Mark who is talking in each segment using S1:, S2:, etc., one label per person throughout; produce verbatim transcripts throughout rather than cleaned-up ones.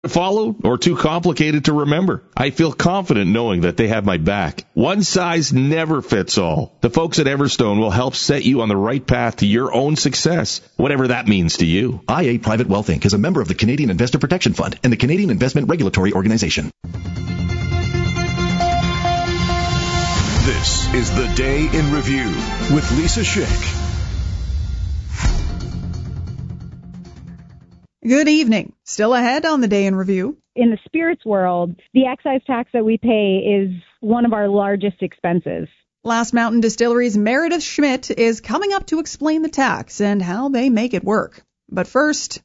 S1: to follow or too complicated to remember. I feel confident knowing that they have my back. One size never fits all. The folks at Everstone will help set you on the right path to your own success, whatever that means to you.
S2: I A Private Wealth Incorporated is a member of the Canadian Investor Protection Fund and the Canadian Investment Regulatory Organization.
S3: This is The Day in Review with Lisa Schick.
S4: Good evening. Still ahead on The Day in Review.
S5: In the spirits world, the excise tax that we pay is one of our largest expenses.
S4: Last Mountain Distillery's Meredith Schmidt is coming up to explain the tax and how they make it work. But first,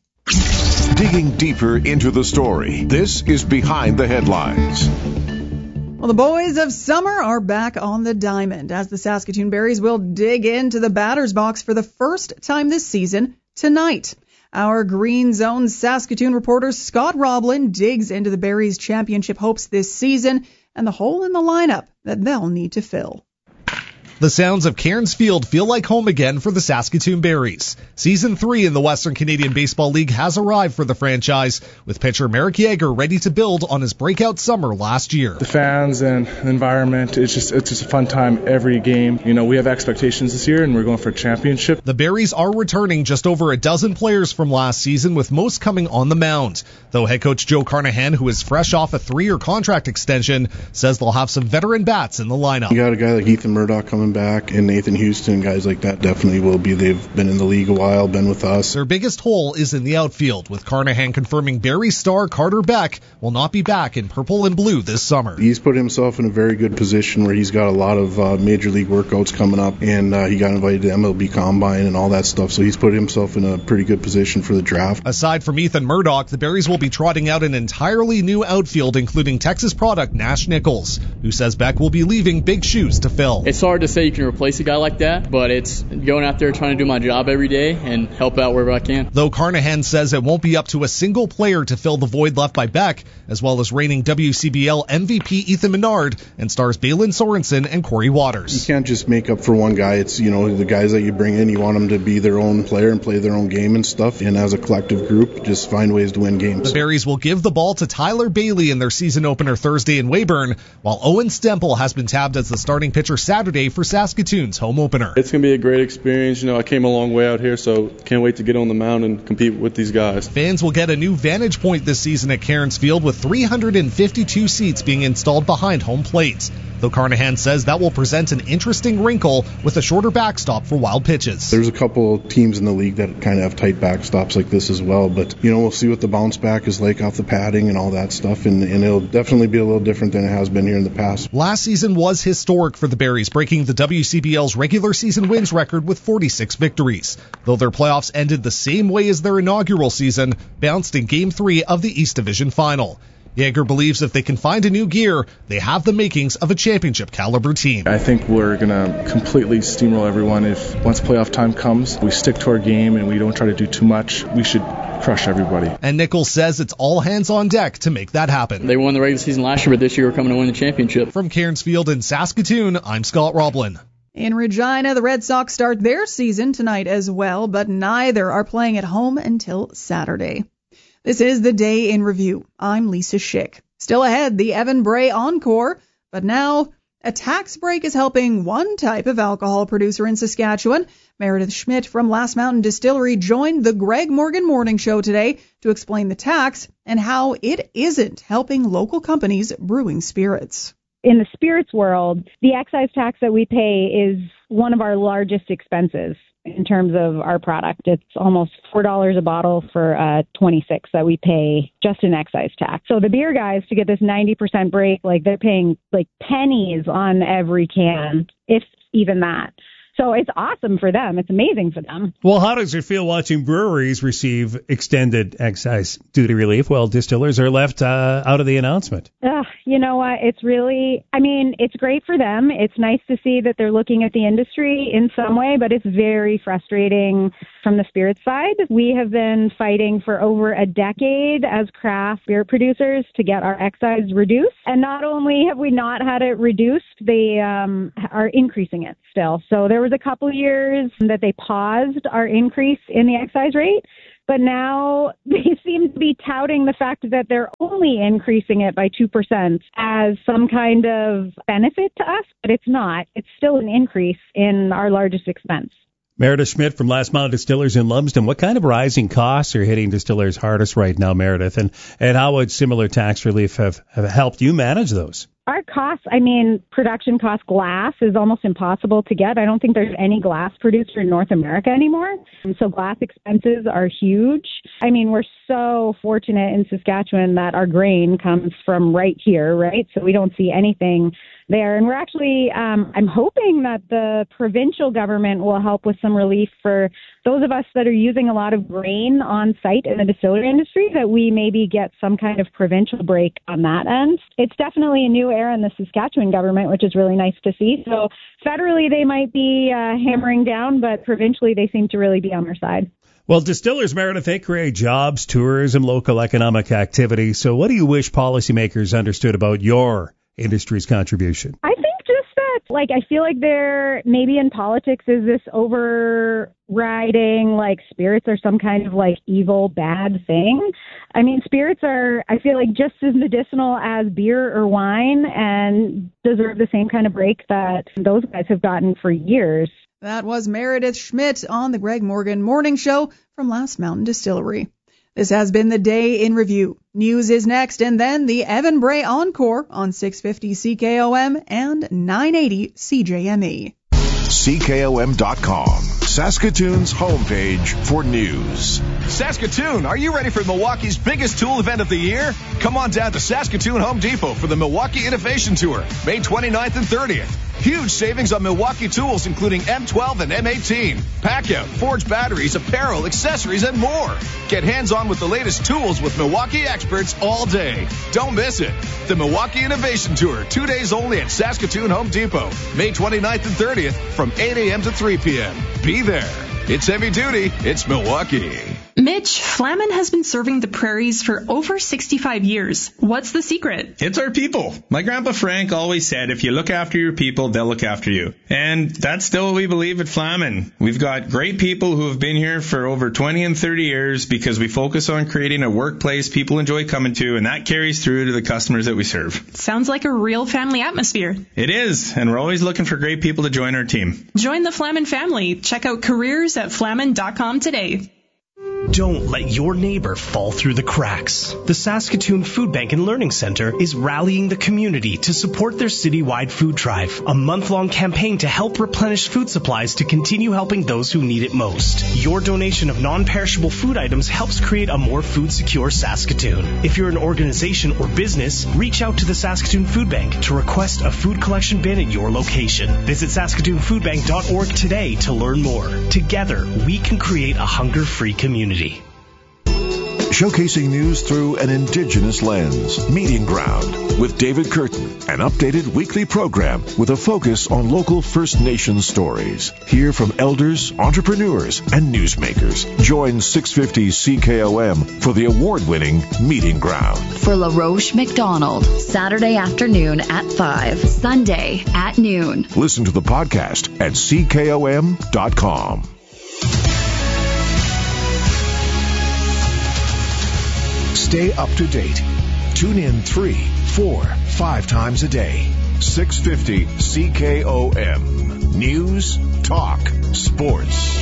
S3: digging deeper into the story, this is Behind the Headlines.
S4: Well, the boys of summer are back on the diamond as the Saskatoon Berries will dig into the batter's box for the first time this season tonight. Our Green Zone Saskatoon reporter Scott Roblin digs into the Berries' championship hopes this season and the hole in the lineup that they'll need to fill.
S6: The sounds of Cairns Field feel like home again for the Saskatoon Berries. Season three in the Western Canadian Baseball League has arrived for the franchise, with pitcher Marek Yager ready to build on his breakout summer last year.
S7: The fans and the environment, it's just it's just a fun time every game. You know, we have expectations this year, and we're going for a championship.
S6: The Berries are returning just over a dozen players from last season, with most coming on the mound. Though head coach Joe Carnahan, who is fresh off a three-year contract extension, says they'll have some veteran bats in the lineup.
S8: You got a guy like Ethan Murdoch coming back, and Nathan Houston, guys like that definitely will be. They've been in the league a while, been with us.
S6: Their biggest hole is in the outfield, with Carnahan confirming Berry star Carter Beck will not be back in purple and blue this summer.
S8: He's put himself in a very good position where he's got a lot of uh, major league workouts coming up, and uh, he got invited to M L B Combine and all that stuff, so he's put himself in a pretty good position for the draft.
S6: Aside from Ethan Murdoch, the Berries will be trotting out an entirely new outfield, including Texas product Nash Nichols, who says Beck will be leaving big shoes to fill.
S9: It's hard to say you can replace a guy like that, but it's going out there trying to do my job every day and help out wherever I can.
S6: Though Carnahan says it won't be up to a single player to fill the void left by Beck, as well as reigning W C B L M V P Ethan Menard and stars Balin Sorensen and Corey Waters.
S8: You can't just make up for one guy. It's, you know, the guys that you bring in, you want them to be their own player and play their own game and stuff, and as a collective group, just find ways to win games.
S6: The Berries will give the ball to Tyler Bailey in their season opener Thursday in Weyburn, while Owen Stemple has been tabbed as the starting pitcher Saturday for Saskatoon's home opener.
S7: It's going to be a great experience. You know, I came a long way out here, so can't wait to get on the mound and compete with these guys.
S6: Fans will get a new vantage point this season at Cairns Field, with three hundred fifty-two seats being installed behind home plate. Though Carnahan says that will present an interesting wrinkle with a shorter backstop for wild pitches.
S8: There's a couple teams in the league that kind of have tight backstops like this as well, but, you know, we'll see what the bounce back is like off the padding and all that stuff, and, and it'll definitely be a little different than it has been here in the past.
S6: Last season was historic for the Berries, breaking the W C B L's regular season wins record with forty-six victories. Though their playoffs ended the same way as their inaugural season, bounced in Game three of the East Division Final. Yager believes if they can find a new gear, they have the makings of a championship caliber team.
S7: I think we're going to completely steamroll everyone. If once playoff time comes, we stick to our game and we don't try to do too much, we should crush everybody.
S6: And Nichols says it's all hands on deck to make that happen.
S9: They won the regular season last year, but this year we're coming to win the championship.
S6: From Cairns Field in Saskatoon, I'm Scott Roblin.
S4: In Regina, the Red Sox start their season tonight as well, but neither are playing at home until Saturday. This is The Day in Review. I'm Lisa Schick. Still ahead, the Evan Bray Encore, but now a tax break is helping one type of alcohol producer in Saskatchewan. Meredith Schmidt from Last Mountain Distillery joined the Greg Morgan Morning Show today to explain the tax and how it isn't helping local companies brewing spirits.
S5: In the spirits world, the excise tax that we pay is one of our largest expenses in terms of our product. It's almost four dollars a bottle for uh, twenty-six that we pay just in excise tax. So the beer guys, to get this ninety percent break, like they're paying like pennies on every can, if even that. So it's awesome for them. It's amazing for them.
S10: Well, how does it feel watching breweries receive extended excise duty relief while distillers are left uh, out of the announcement?
S5: Uh, you know what? It's really, I mean, it's great for them. It's nice to see that they're looking at the industry in some way, but it's very frustrating from the spirit side. We have been fighting for over a decade as craft beer producers to get our excise reduced. And not only have we not had it reduced, they um, are increasing it still. So there was a couple years that they paused our increase in the excise rate. But now they seem to be touting the fact that they're only increasing it by two percent as some kind of benefit to us, but it's not. It's still an increase in our largest expense.
S10: Meredith Schmidt from Last Mile Distillers in Lumsden. What kind of rising costs are hitting distillers hardest right now, Meredith? And, and how would similar tax relief have, have helped you manage those?
S5: Our costs, I mean, production cost glass is almost impossible to get. I don't think there's any glass producer in North America anymore. And so glass expenses are huge. I mean, we're so fortunate in Saskatchewan that our grain comes from right here, right? So we don't see anything there. And we're actually, um, I'm hoping that the provincial government will help with some relief for those of us that are using a lot of grain on site in the distillery industry, that we maybe get some kind of provincial break on that end. It's definitely a new era in the Saskatchewan government, which is really nice to see. So federally, they might be uh, hammering down, but provincially, they seem to really be on our side.
S10: Well, distillers, Meredith, they create jobs, tourism, local economic activity. So what do you wish policymakers understood about your industry's contribution?
S5: I think just that, like, I feel like there maybe in politics is this overriding, like, spirits are some kind of, like, evil, bad thing. I mean, spirits are, I feel like, just as medicinal as beer or wine and deserve the same kind of break that those guys have gotten for years.
S4: That was Meredith Schmidt on the Greg Morgan Morning Show from Last Mountain Distillery. This has been the Day in Review. News is next, and then the Evan Bray Encore on six fifty C K O M and nine eighty C J M E.
S3: C K O M dot com, Saskatoon's homepage for news.
S11: Saskatoon, are you ready for Milwaukee's biggest tool event of the year? Come on down to Saskatoon Home Depot for the Milwaukee Innovation Tour, May twenty-ninth and thirtieth. Huge savings on Milwaukee tools, including M twelve and M eighteen, Packout, Forge batteries, apparel, accessories, and more. Get hands-on with the latest tools with Milwaukee experts all day. Don't miss it. The Milwaukee Innovation Tour, two days only at Saskatoon Home Depot, May twenty-ninth and thirtieth from eight a.m. to three p.m. Be there. It's heavy duty. It's Milwaukee.
S12: Mitch, Flamin has been serving the prairies for over sixty-five years. What's the secret?
S13: It's our people. My grandpa Frank always said, if you look after your people, they'll look after you. And that's still what we believe at Flamin. We've got great people who have been here for over twenty and thirty years because we focus on creating a workplace people enjoy coming to, and that carries through to the customers that we serve.
S12: Sounds like a real family atmosphere.
S13: It is, and we're always looking for great people to join our team.
S12: Join the Flamin family. Check out careers at flamin dot com today.
S14: Don't let your neighbor fall through the cracks. The Saskatoon Food Bank and Learning Center is rallying the community to support their citywide food drive, a month-long campaign to help replenish food supplies to continue helping those who need it most. Your donation of non-perishable food items helps create a more food-secure Saskatoon. If you're an organization or business, reach out to the Saskatoon Food Bank to request a food collection bin at your location. Visit saskatoon food bank dot org today to learn more. Together, we can create a hunger-free community.
S3: Showcasing news through an Indigenous lens. Meeting Ground with David Curtin, an updated weekly program with a focus on local First Nations stories. Hear from elders, entrepreneurs, and newsmakers. Join six fifty C K O M for the award-winning Meeting Ground.
S15: For LaRoche McDonald, Saturday afternoon at five, Sunday at noon.
S3: Listen to the podcast at C K O M dot com. Stay up to date. Tune in three, four, five times a day. six fifty C K O M. News, talk, sports.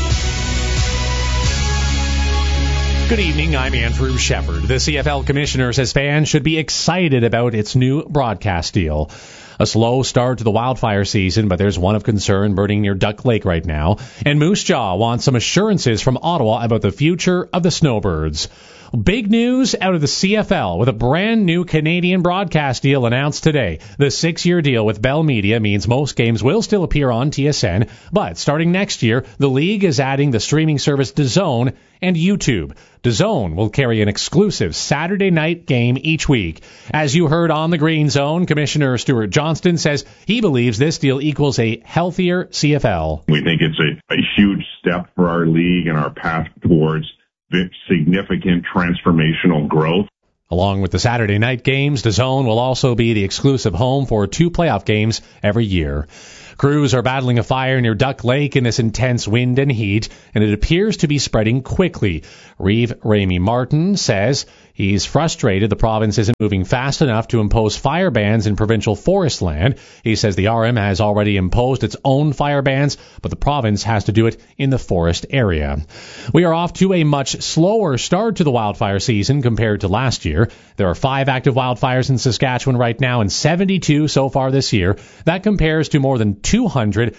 S16: Good evening, I'm Andrew Shepard. The C F L Commissioner says fans should be excited about its new broadcast deal. A slow start to the wildfire season, but there's one of concern burning near Duck Lake right now. And Moose Jaw wants some assurances from Ottawa about the future of the Snowbirds. Big news out of the C F L with a brand new Canadian broadcast deal announced today. The six-year deal with Bell Media means most games will still appear on T S N, but starting next year, the league is adding the streaming service DAZN and YouTube. DAZN will carry an exclusive Saturday night game each week. As you heard on the Green Zone, Commissioner Stuart Johnston says he believes this deal equals a healthier C F L.
S17: We think it's a, a huge step for our league and our path towards significant transformational growth.
S16: Along with the Saturday night games, DAZN will also be the exclusive home for two playoff games every year. Crews are battling a fire near Duck Lake in this intense wind and heat, and it appears to be spreading quickly. Reeve Ramey Martin says he's frustrated the province isn't moving fast enough to impose fire bans in provincial forest land. He says the R M has already imposed its own fire bans, but the province has to do it in the forest area. We are off to a much slower start to the wildfire season compared to last year. There are five active wildfires in Saskatchewan right now and seventy-two so far this year. That compares to more than two hundred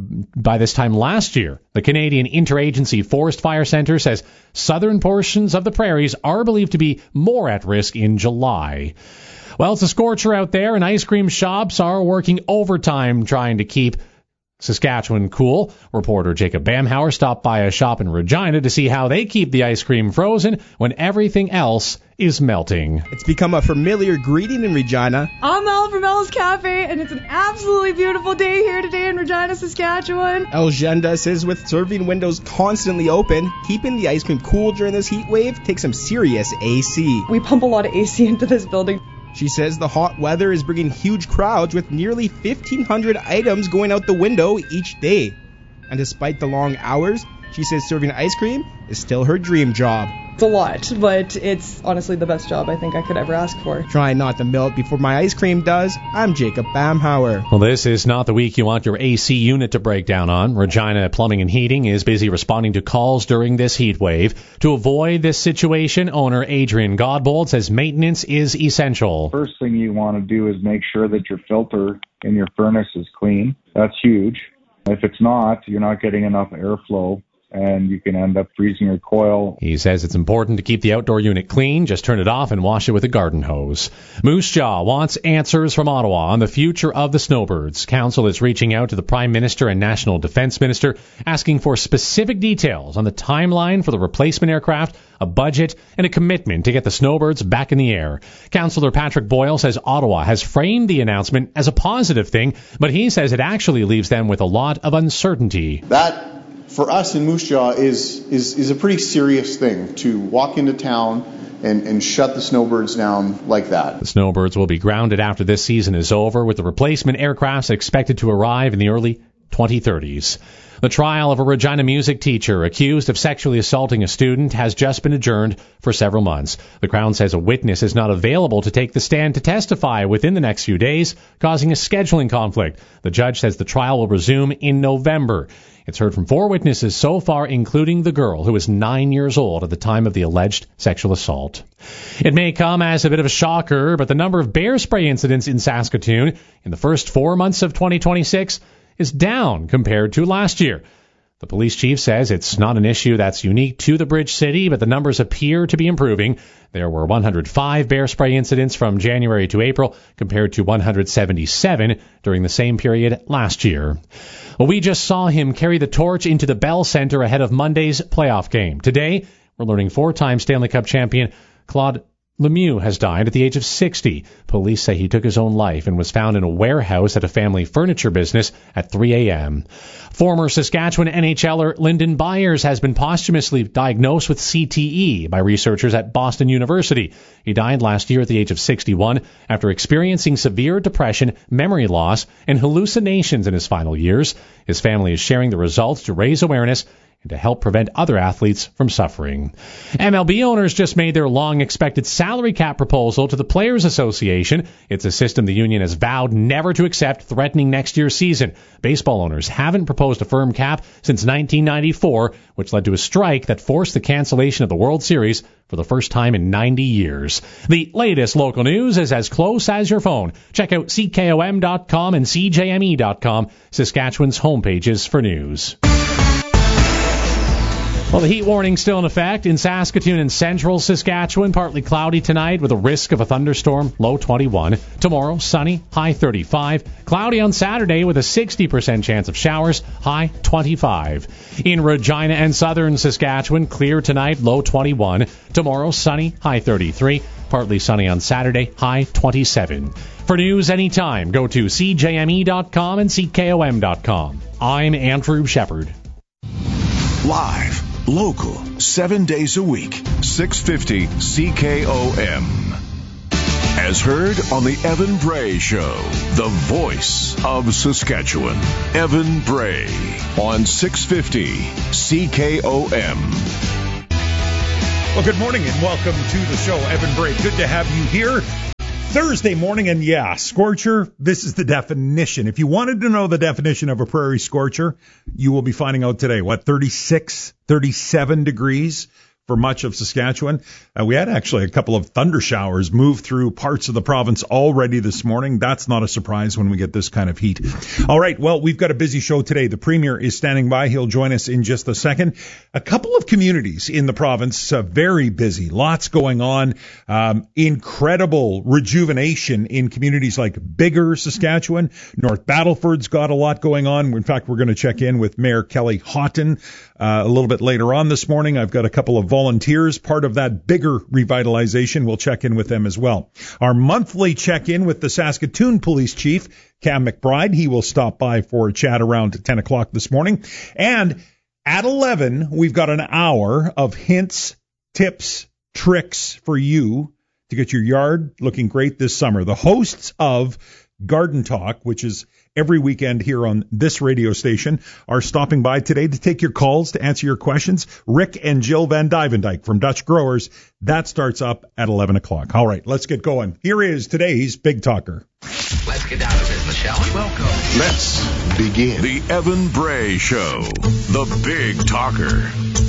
S16: by this time last year. The Canadian Interagency Forest Fire Centre says southern portions of the prairies are believed to be more at risk in July. Well, it's a scorcher out there, and ice cream shops are working overtime trying to keep Saskatchewan cool. Reporter Jacob Bamhauer stopped by a shop in Regina to see how they keep the ice cream frozen when everything else is melting.
S18: It's become a familiar greeting in Regina.
S19: I'm Mel from Mel's Cafe, and it's an absolutely beautiful day here today in Regina, Saskatchewan.
S18: El Genda says with serving windows constantly open, keeping the ice cream cool during this heat wave takes some serious A C.
S19: We pump a lot of A C into this building.
S18: She says the hot weather is bringing huge crowds with nearly fifteen hundred items going out the window each day. And despite the long hours, she says serving ice cream is still her dream job.
S19: It's a lot, but it's honestly the best job I think I could ever ask for.
S18: Trying not to melt before my ice cream does, I'm Jacob Bamhauer.
S16: Well, this is not the week you want your A C unit to break down on. Regina Plumbing and Heating is busy responding to calls during this heat wave. To avoid this situation, owner Adrian Godbold says maintenance is essential.
S20: First thing you want to do is make sure that your filter in your furnace is clean. That's huge. If it's not, you're not getting enough airflow, and you can end up freezing your coil.
S16: He says it's important to keep the outdoor unit clean. Just turn it off and wash it with a garden hose. Moose Jaw wants answers from Ottawa on the future of the snowbirds. Council is reaching out to the Prime Minister and National Defence Minister, asking for specific details on the timeline for the replacement aircraft, a budget, and a commitment to get the snowbirds back in the air. Councillor Patrick Boyle says Ottawa has framed the announcement as a positive thing, but he says it actually leaves them with a lot of uncertainty.
S21: That for us in Moose Jaw is, is, is a pretty serious thing to walk into town and, and shut the snowbirds down like that.
S16: The snowbirds will be grounded after this season is over, with the replacement aircraft expected to arrive in the early twenty thirties. The trial of a Regina music teacher accused of sexually assaulting a student has just been adjourned for several months. The Crown says a witness is not available to take the stand to testify within the next few days, causing a scheduling conflict. The judge says the trial will resume in November. It's heard from four witnesses so far, including the girl who was nine years old at the time of the alleged sexual assault. It may come as a bit of a shocker, but the number of bear spray incidents in Saskatoon in the first four months of twenty twenty-six is down compared to last year. The police chief says it's not an issue that's unique to the Bridge City, but the numbers appear to be improving. There were one hundred five bear spray incidents from January to April, compared to one hundred seventy-seven during the same period last year. Well, we just saw him carry the torch into the Bell Centre ahead of Monday's playoff game. Today, we're learning four-time Stanley Cup champion Claude Lemieux has died at the age of sixty. Police say he took his own life and was found in a warehouse at a family furniture business at three a.m. Former Saskatchewan NHLer Lyndon Byers has been posthumously diagnosed with C T E by researchers at Boston University. He died last year at the age of sixty-one after experiencing severe depression, memory loss, and hallucinations in his final years. His family is sharing the results to raise awareness and to help prevent other athletes from suffering. M L B owners just made their long-expected salary cap proposal to the Players Association. It's a system the union has vowed never to accept, threatening next year's season. Baseball owners haven't proposed a firm cap since nineteen ninety-four, which led to a strike that forced the cancellation of the World Series for the first time in ninety years. The latest local news is as close as your phone. Check out C K O M dot com and C J M E dot com, Saskatchewan's homepages for news. Well, the heat warning still in effect in Saskatoon and central Saskatchewan. Partly cloudy tonight with a risk of a thunderstorm, low twenty-one. Tomorrow, sunny, high thirty-five. Cloudy on Saturday with a sixty percent chance of showers, high twenty-five. In Regina and southern Saskatchewan, clear tonight, low twenty-one. Tomorrow, sunny, high thirty-three. Partly sunny on Saturday, high twenty-seven. For news anytime, go to C J M E dot com and C K O M dot com. I'm Andrew Shepard.
S3: Live local, seven days a week. six fifty C K O M. As heard on the Evan Bray Show, the voice of Saskatchewan. Evan Bray on six fifty C K O M.
S1: Well, good morning and welcome to the show, Evan Bray. Good to have you here. Thursday morning, and yeah, scorcher, this is the definition. If you wanted to know the definition of a prairie scorcher, you will be finding out today. What, thirty-six, thirty-seven degrees for much of Saskatchewan? Uh, we had actually a couple of thunder showers move through parts of the province already this morning. That's not a surprise when we get this kind of heat. All right, well, we've got a busy show today. The Premier is standing by. He'll join us in just a second. A couple of communities in the province, uh, very busy. Lots going on. Um, incredible rejuvenation in communities like Biggar, Saskatchewan. North Battleford's got a lot going on. In fact, we're going to check in with Mayor Kelly Houghton uh, a little bit later on this morning. I've got a couple of volunteers, part of that Biggar revitalization. We'll check in with them as well. Our monthly check-in with the Saskatoon Police Chief, Cam McBride. He will stop by for a chat around ten o'clock this morning. And at eleven, we've got an hour of hints, tips, tricks for you to get your yard looking great this summer. The hosts of Garden Talk, which is every weekend here on this radio station, are stopping by today to take your calls, to answer your questions. Rick and Jill Van Dyvendyke from Dutch Growers. That starts up at eleven o'clock. All right, let's get going. Here is today's Big Talker.
S22: Let's get down to business, shall we? Welcome.
S3: Let's begin. The Evan Bray Show, the Big Talker.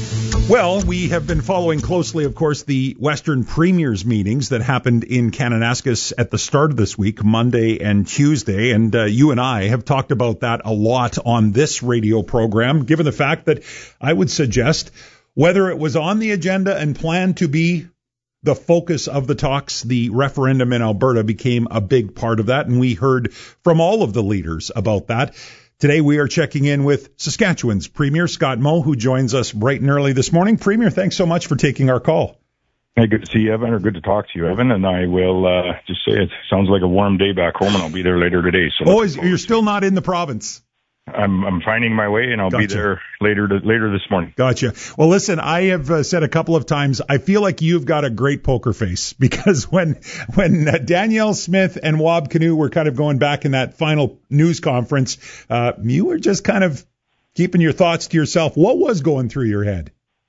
S1: Well, we have been following closely, of course, the Western Premiers meetings that happened in Kananaskis at the start of this week, Monday and Tuesday. And uh, you and I have talked about that a lot on this radio program, given the fact that I would suggest whether it was on the agenda and planned to be the focus of the talks, the referendum in Alberta became a big part of that. And we heard from all of the leaders about that. Today we are checking in with Saskatchewan's Premier, Scott Moe, who joins us bright and early this morning. Premier, thanks so much for taking our call.
S23: Hey, good to see you, Evan, or good to talk to you, Evan. And I will uh, just say it sounds like a warm day back home, and I'll be there later today. So
S1: oh, is, you're still not in the province?
S23: I'm I'm finding my way, and I'll gotcha. be there later to, later this morning.
S1: Gotcha. Well, listen, I have uh, said a couple of times, I feel like you've got a great poker face, because when when uh, Danielle Smith and Wab Kinew were kind of going back in that final news conference, uh, you were just kind of keeping your thoughts to yourself. What was going through your head?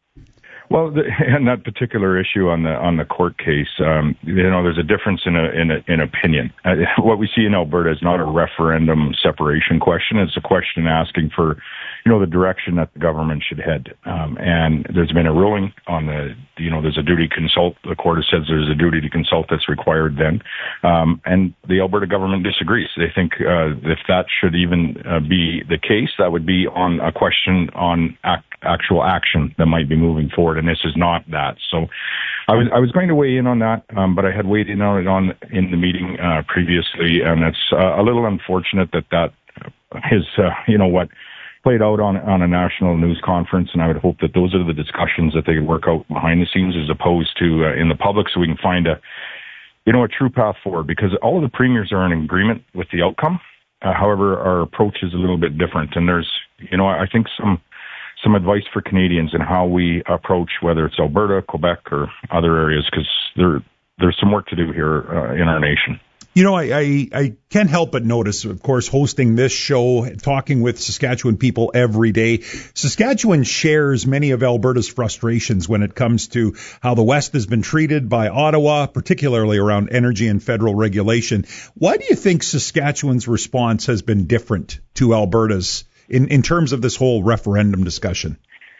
S23: Well, the, and that particular issue on the on the court case, um, you know, there's a difference in a, in, a, in opinion. Uh, what we see in Alberta is not a referendum separation question; it's a question asking for, you know, the direction that the government should head. Um, and there's been a ruling on the, you know, there's a duty to consult. The court has said there's a duty to consult that's required then, um, and the Alberta government disagrees. They think uh, if that should even uh, be the case, that would be on a question on ac- actual action that might be moving forward. And this is not that. So I was I was going to weigh in on that, um, but I had weighed in on it on in the meeting uh, previously, and it's uh, a little unfortunate that that is, uh, you know what, played out on on a national news conference, and I would hope that those are the discussions that they work out behind the scenes as opposed to uh, in the public, so we can find a, you know, a true path forward, because all of the premiers are in agreement with the outcome. Uh, however, our approach is a little bit different, and there's, you know, I think some some advice for Canadians in how we approach, whether it's Alberta, Quebec, or other areas, because there there's some work to do here uh, in our nation.
S1: You know, I, I, I can't help but notice, of course, hosting this show, talking with Saskatchewan people every day. Saskatchewan shares many of Alberta's frustrations when it comes to how the West has been treated by Ottawa, particularly around energy and federal regulation. Why do you think Saskatchewan's response has been different to Alberta's in, in terms of this whole referendum discussion?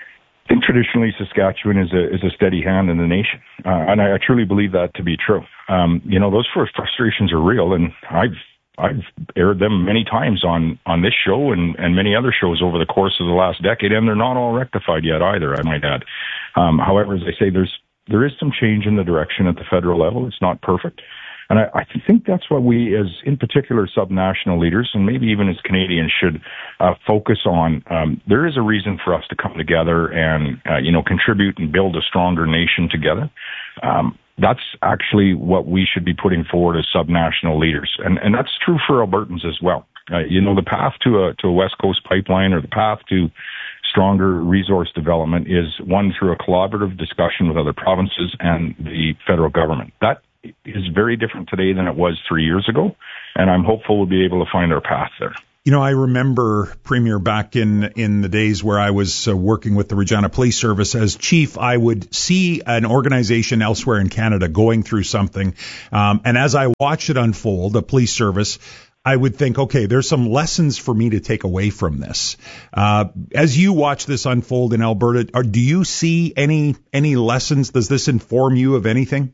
S23: I think traditionally Saskatchewan is a is a steady hand in the nation, uh, and I, I truly believe that to be true. Um, you know, those frustrations are real, and I've I've aired them many times on, on this show and, and many other shows over the course of the last decade, and they're not all rectified yet either, I might add. Um, however, as I say, there's there is some change in the direction at the federal level. It's not perfect. And I, I think that's what we, as in particular subnational leaders, and maybe even as Canadians, should uh, focus on. Um, there is a reason for us to come together and, uh, you know, contribute and build a stronger nation together. Um, that's actually what we should be putting forward as subnational leaders. And, and that's true for Albertans as well. Uh, you know, the path to a, to a West Coast pipeline, or the path to stronger resource development is one through a collaborative discussion with other provinces and the federal government. That is very different today than it was three years ago, and I'm hopeful we'll be able to find our path there.
S1: You know, I remember, Premier, back in, in the days where I was uh, working with the Regina Police Service as chief, I would see an organization elsewhere in Canada going through something. Um, and as I watched it unfold, the police service, I would think, okay, there's some lessons for me to take away from this. Uh, as you watch this unfold in Alberta, are, do you see any any lessons? Does this inform you of anything?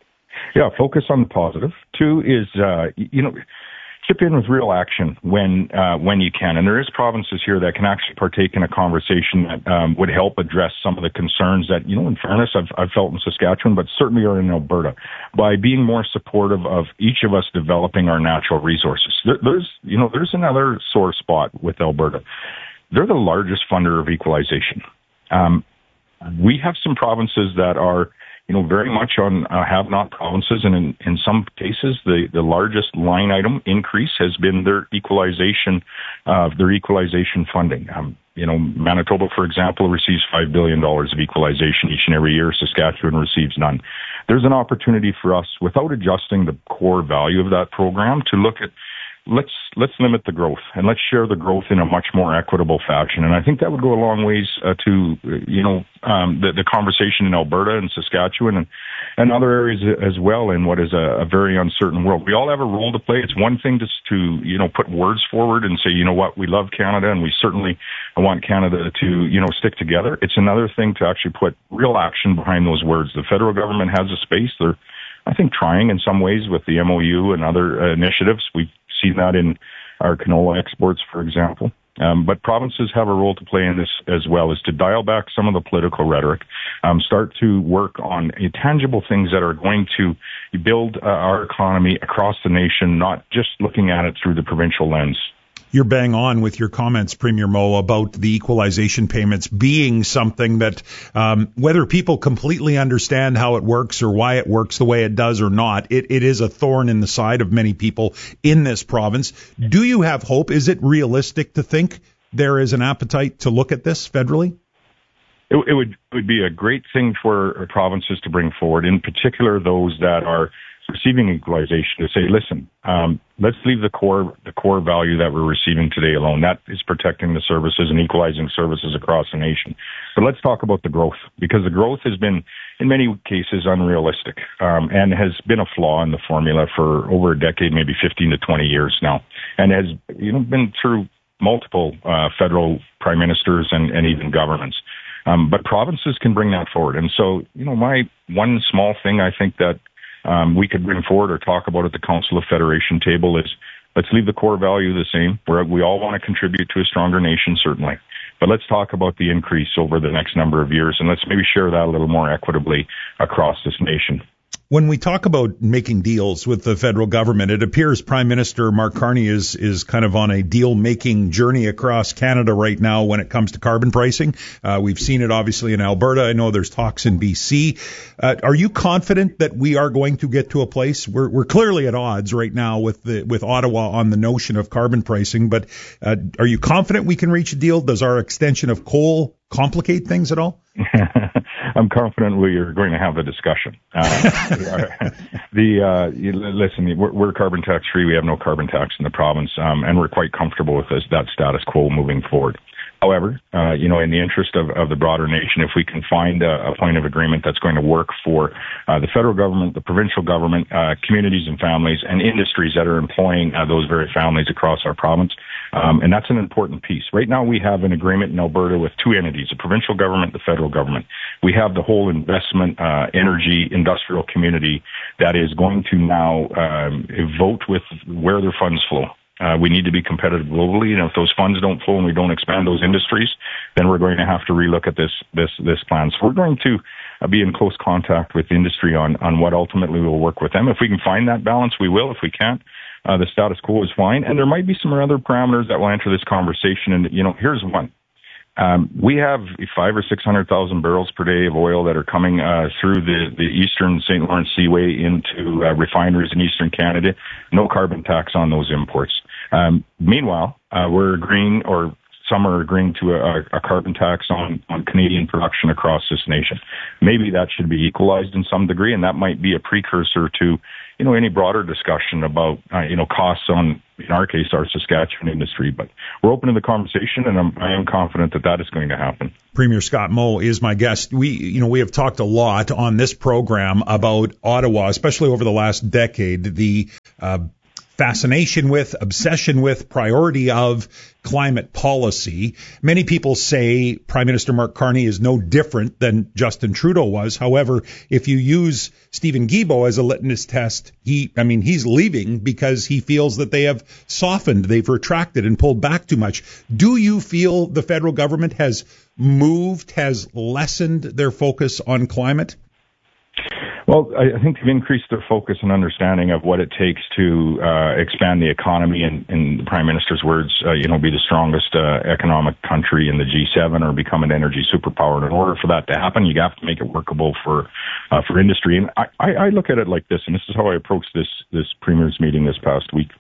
S23: Yeah, focus on the positive. Two is, uh, you know, chip in with real action when uh, when you can. And there is provinces here that can actually partake in a conversation that um, would help address some of the concerns that, you know, in fairness, I've, I've felt in Saskatchewan, but certainly are in Alberta, by being more supportive of each of us developing our natural resources. There, there's, you know, there's another sore spot with Alberta. They're the largest funder of equalization. Um, we have some provinces that are, you know, very much on uh, have-not provinces, and in, in some cases, the, the largest line item increase has been their equalization, uh, their equalization funding. Um, you know, Manitoba, for example, receives five billion dollars of equalization each and every year. Saskatchewan receives none. There's an opportunity for us, without adjusting the core value of that program, to look at let's let's limit the growth and let's share the growth in a much more equitable fashion. And I think that would go a long ways uh, to, you know, um, the, the conversation in Alberta and Saskatchewan and, and other areas as well in what is a, a very uncertain world. We all have a role to play. It's one thing just to, you know, put words forward and say, you know what, we love Canada and we certainly want Canada to, you know, stick together. It's another thing to actually put real action behind those words. The federal government has a space. They're, I think, trying in some ways with the M O U and other uh, initiatives. We've seen that in our canola exports, for example. Um, but provinces have a role to play in this as well, is to dial back some of the political rhetoric, um, start to work on uh, tangible things that are going to build uh, our economy across the nation, not just looking at it through the provincial lens.
S1: You're bang on with your comments, Premier Moe, about the equalization payments being something that, um, whether people completely understand how it works or why it works the way it does or not, it, it is a thorn in the side of many people in this province. Do you have hope? Is it realistic to think there is an appetite to look at this federally?
S23: It, it would it would be a great thing for provinces to bring forward, in particular those that are receiving equalization, to say, listen, um, let's leave the core the core value that we're receiving today alone. That is protecting the services and equalizing services across the nation. But let's talk about the growth, because the growth has been, in many cases, unrealistic um, and has been a flaw in the formula for over a decade, maybe fifteen to twenty years now, and has, you know, been through multiple uh, federal prime ministers and, and even governments. Um, but provinces can bring that forward. And so, you know, my one small thing I think that Um, we could bring forward or talk about at the Council of Federation table is, let's leave the core value the same. We're, we all want to contribute to a stronger nation, certainly. But let's talk about the increase over the next number of years, and let's maybe share that a little more equitably across this nation.
S1: When we talk about making deals with the federal government, it appears Prime Minister Mark Carney is is kind of on a deal-making journey across Canada right now when it comes to carbon pricing. Uh, we've seen it obviously in Alberta. I know there's talks in B C. Uh, are you confident that we are going to get to a place we're we're clearly at odds right now with the with Ottawa on the notion of carbon pricing? But uh, are you confident we can reach a deal? Does our extension of coal complicate things at all?
S23: I'm confident we are going to have a discussion. Uh, the uh, you, listen, we're, we're carbon tax free. We have no carbon tax in the province, um, and we're quite comfortable with this, that status quo moving forward. However, uh, you know, in the interest of, of the broader nation, if we can find a, a point of agreement that's going to work for uh, the federal government, the provincial government, uh, communities and families, and industries that are employing uh, those very families across our province, um, and that's an important piece. Right now, we have an agreement in Alberta with two entities: the provincial government, the federal government. We have the whole investment, uh, energy, industrial community that is going to now um, vote with where their funds flow. Uh, we need to be competitive globally, and if those funds don't flow and we don't expand those industries, then we're going to have to relook at this this this plan. So we're going to uh, be in close contact with industry on on what ultimately will work with them. If we can find that balance, we will. If we can't, uh, the status quo is fine. And there might be some other parameters that will enter this conversation. And you know, here's one. Um, we have five or six hundred thousand barrels per day of oil that are coming uh, through the, the eastern Saint Lawrence Seaway into uh, refineries in eastern Canada. No carbon tax on those imports. Um, meanwhile, uh, we're agreeing or some are agreeing to a, a carbon tax on, on Canadian production across this nation. Maybe that should be equalized in some degree, and that might be a precursor to, you know, any broader discussion about, uh, you know, costs on, in our case, our Saskatchewan industry. But we're open to the conversation, and I'm, I am confident that that is going to happen.
S1: Premier Scott Moe is my guest. We, you know, we have talked a lot on this program about Ottawa, especially over the last decade, the uh, fascination with, obsession with, priority of climate policy. Many people say Prime Minister Mark Carney is no different than Justin Trudeau was. However, if you use Stephen Guilbeault as a litmus test, he, I mean, he's leaving because he feels that they have softened, they've retracted and pulled back too much. Do you feel the federal government has moved, has lessened their focus on climate?
S23: Well, I think they've increased their focus and understanding of what it takes to uh, expand the economy and, in the Prime Minister's words, uh, you know, be the strongest uh, economic country in the G seven or become an energy superpower. And in order for that to happen, you have to make it workable for uh, for industry. And I, I look at it like this, and this is how I approached this this Premier's meeting this past week.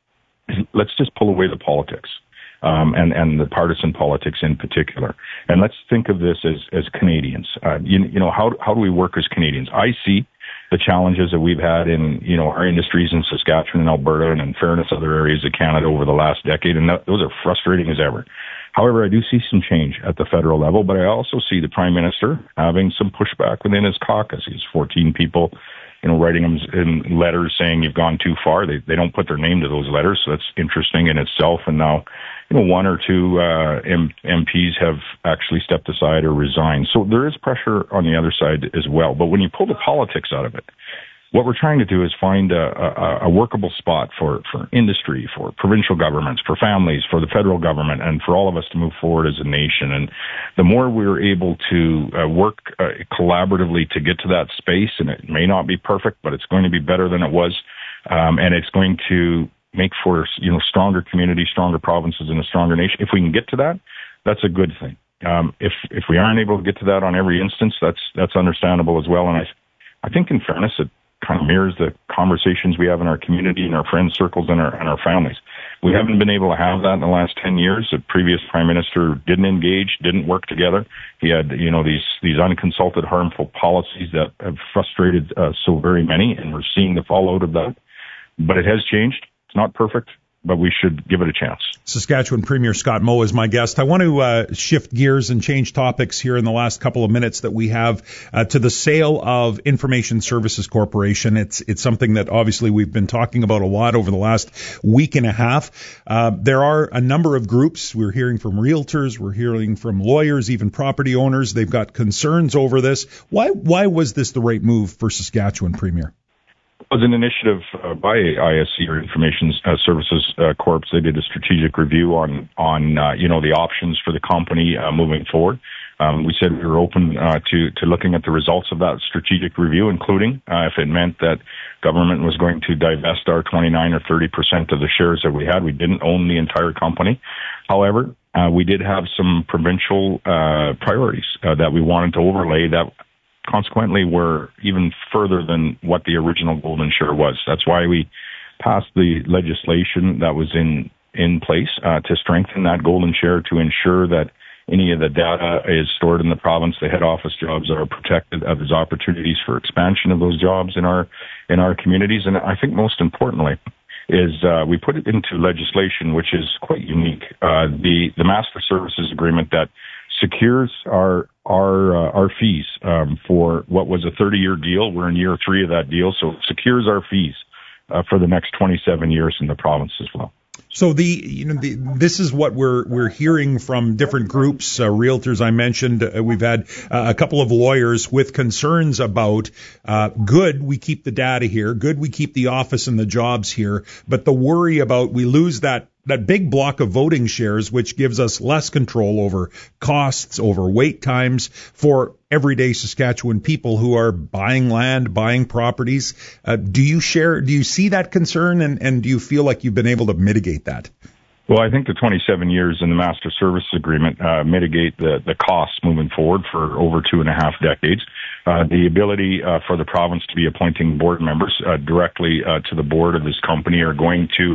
S23: Let's just pull away the politics. Um, and, and the partisan politics in particular. And let's think of this as, as Canadians. Uh, you, you know, how, how do we work as Canadians? I see the challenges that we've had in, you know, our industries in Saskatchewan and Alberta and in fairness other areas of Canada over the last decade, and that, those are frustrating as ever. However, I do see some change at the federal level, but I also see the Prime Minister having some pushback within his caucus. He's fourteen people, you know, writing them in letters saying you've gone too far. They they don't put their name to those letters, so that's interesting in itself. And now, you know, one or two uh, M- MPs have actually stepped aside or resigned. So there is pressure on the other side as well. But when you pull the politics out of it, what we're trying to do is find a, a, a workable spot for, for industry, for provincial governments, for families, for the federal government, and for all of us to move forward as a nation. And the more we're able to uh, work uh, collaboratively to get to that space, and it may not be perfect, but it's going to be better than it was, um, and it's going to make for, you know, stronger communities, stronger provinces, and a stronger nation. If we can get to that, that's a good thing. Um, if if we aren't able to get to that on every instance, that's that's understandable as well. And I I think, in fairness, it kind of mirrors the conversations we have in our community and our friend circles and our and our families. We haven't been able to have that in the last ten years. The previous Prime Minister didn't engage, didn't work together. He had, you know, these these unconsulted, harmful policies that have frustrated uh, so very many, and we're seeing the fallout of that. But it has changed. It's not perfect, but we should give it a chance.
S1: Saskatchewan Premier Scott Moe is my guest. I want to uh, shift gears and change topics here in the last couple of minutes that we have uh, to the sale of Information Services Corporation. It's it's something that obviously we've been talking about a lot over the last week and a half. Uh, there are a number of groups. We're hearing from realtors, we're hearing from lawyers, even property owners. They've got concerns over this. Why why was this the right move for Saskatchewan, Premier?
S23: It was an initiative uh, by I S C, or Information uh, Services uh, Corp. They did a strategic review on, on uh, you know, the options for the company uh, moving forward. Um, we said we were open uh, to, to looking at the results of that strategic review, including uh, if it meant that government was going to divest our twenty-nine or thirty percent of the shares that we had. We didn't own the entire company. However, uh, we did have some provincial uh, priorities uh, that we wanted to overlay that consequently were even further than what the original golden share was. That's why we passed the legislation that was in in place uh, to strengthen that golden share, to ensure that any of the data is stored in the province. The head office jobs are protected. Uh, there's opportunities for expansion of those jobs in our in our communities. And I think most importantly is uh, we put it into legislation, which is quite unique. Uh, the the master services agreement that secures our our uh, our fees um, for what was a thirty-year deal. We're in year three of that deal, so it secures our fees uh, for the next twenty-seven years in the province as well.
S1: So the you know the, this is what we're we're hearing from different groups, uh, realtors I mentioned. Uh, we've had uh, a couple of lawyers with concerns about uh, good we keep the data here, good we keep the office and the jobs here, but the worry about we lose that. That big block of voting shares, which gives us less control over costs, over wait times for everyday Saskatchewan people who are buying land, buying properties. Uh, do you share, do you see that concern, and, and do you feel like you've been able to mitigate that?
S23: Well, I think the twenty-seven years in the Master Services Agreement uh, mitigate the, the costs moving forward for over two and a half decades. Uh, the ability uh, for the province to be appointing board members uh, directly uh, to the board of this company are going to